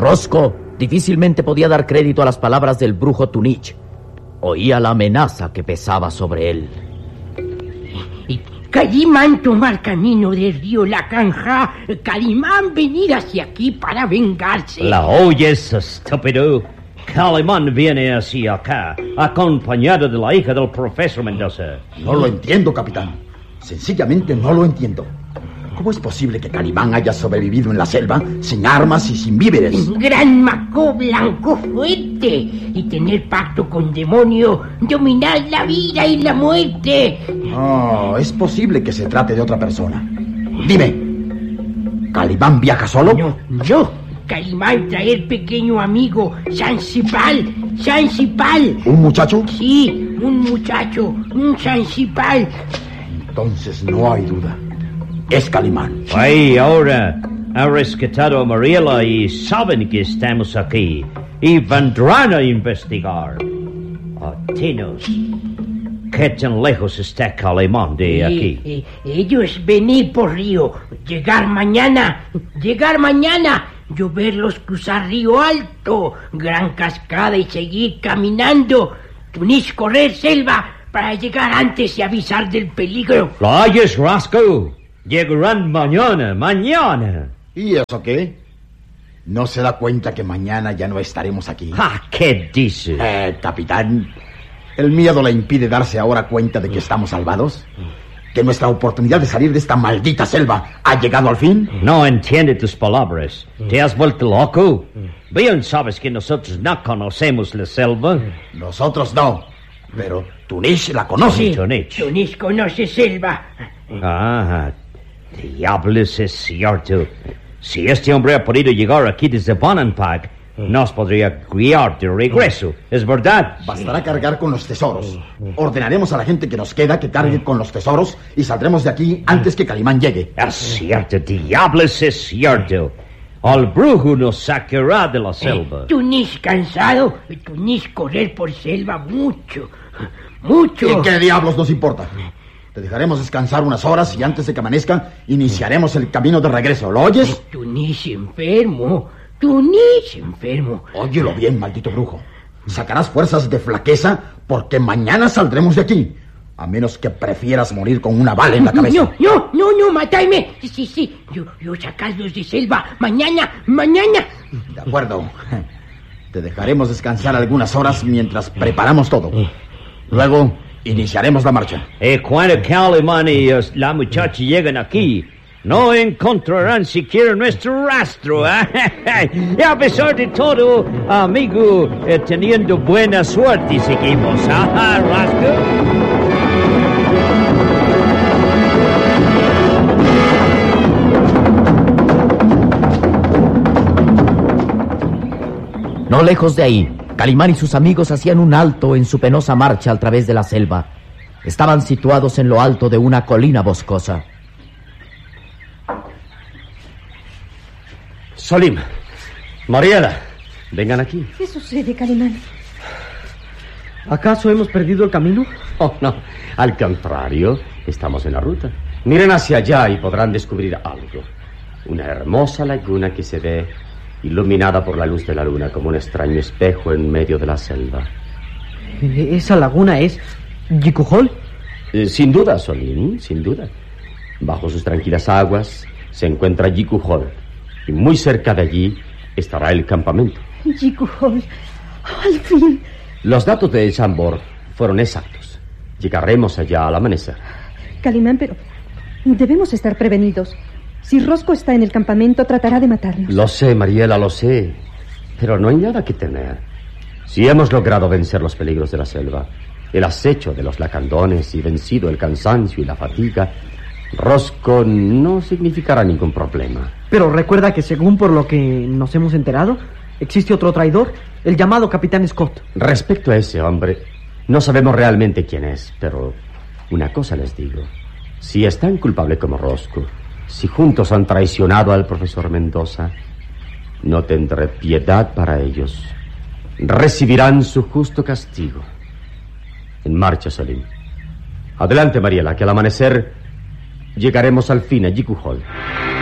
Roscoe difícilmente podía dar crédito a las palabras del brujo Tunich. Oía la amenaza que pesaba sobre él. Calimán tomar camino del río La Canja. Calimán venir hacia aquí para vengarse. ¿La oyes, estúpido? Calimán viene hacia acá, acompañado de la hija del profesor Mendoza. No lo entiendo, capitán. Sencillamente no lo entiendo. ¿Cómo es posible que Calimán haya sobrevivido en la selva sin armas y sin víveres? Gran Macó blanco fuerte y tener pacto con demonio, dominar la vida y la muerte. Oh, es posible que se trate de otra persona. Dime, ¿Calimán viaja solo? No. Calimán traer pequeño amigo, Sansipal. ¿Un muchacho? Sí, un muchacho, un Sansipal. Entonces no hay duda. Es Calimán. Ay, ahora ha rescatado a Mariela y saben que estamos aquí. Y vendrán a investigar. Tinos, ¿qué tan lejos está Calimán de aquí? Ellos venir por río. Llegar mañana. Yo verlos cruzar Río Alto, gran cascada y seguir caminando. Tunich correr selva para llegar antes y avisar del peligro. ¿Lo oyes, Roscoe? Llegarán mañana. ¿Y eso qué? ¿No se da cuenta que mañana ya no estaremos aquí? ¿Qué dices? Capitán, ¿el miedo le impide darse ahora cuenta de que estamos salvados? ¿Que nuestra oportunidad de salir de esta maldita selva ha llegado al fin? No entiende tus palabras. ¿Te has vuelto loco? Bien sabes que nosotros no conocemos la selva. Nosotros no, pero Tunich la conoce. Sí, Tunich conoce selva. Diablos, es cierto. Si este hombre ha podido llegar aquí desde Bonanpac, nos podría guiar de regreso, ¿es verdad? Bastará cargar con los tesoros. Ordenaremos a la gente que nos queda que cargue con los tesoros y saldremos de aquí antes que Calimán llegue. Es cierto, diablos, es cierto. El brujo nos sacará de la selva. Tunich cansado, Tunich correr por selva mucho. ¿Y qué diablos nos importa? Te dejaremos descansar unas horas y antes de que amanezca iniciaremos el camino de regreso, ¿lo oyes? Tunich enfermo. Óyelo bien, maldito brujo. Sacarás fuerzas de flaqueza porque mañana saldremos de aquí. A menos que prefieras morir con una bala en la cabeza. No, matadme. Sí. Yo sacarlos de selva. Mañana. De acuerdo. Te dejaremos descansar algunas horas mientras preparamos todo. Luego iniciaremos la marcha. Cuando Calimán y la muchacha lleguen aquí, no encontrarán siquiera nuestro rastro. Y a pesar de todo, amigo, teniendo buena suerte seguimos. Rastro. No lejos de ahí, Calimán y sus amigos hacían un alto en su penosa marcha a través de la selva. Estaban situados en lo alto de una colina boscosa. Solim, Mariela, vengan aquí. ¿Qué sucede, Calimán? ¿Acaso hemos perdido el camino? Oh, no, al contrario, estamos en la ruta. Miren hacia allá y podrán descubrir algo. Una hermosa laguna que se ve iluminada por la luz de la luna como un extraño espejo en medio de la selva. ¿Esa laguna es Yikuhol? Sin duda, Solim, sin duda. Bajo sus tranquilas aguas se encuentra Yikuhol. Y muy cerca de allí estará el campamento. Yikuhol, al fin. Los datos de Chambord fueron exactos. Llegaremos allá al amanecer. Calimán, pero debemos estar prevenidos. Si Roscoe está en el campamento, tratará de matarnos. Lo sé, Mariela, lo sé. Pero no hay nada que temer. Si hemos logrado vencer los peligros de la selva, el acecho de los lacandones y vencido el cansancio y la fatiga, Roscoe no significará ningún problema. Pero recuerda que según por lo que nos hemos enterado, existe otro traidor, el llamado Capitán Scott. Respecto a ese hombre, no sabemos realmente quién es, pero una cosa les digo. Si es tan culpable como Roscoe, si juntos han traicionado al profesor Mendoza, no tendré piedad para ellos. Recibirán su justo castigo. En marcha, Solim. Adelante, Mariela, que al amanecer llegaremos al fin a Yikuhol.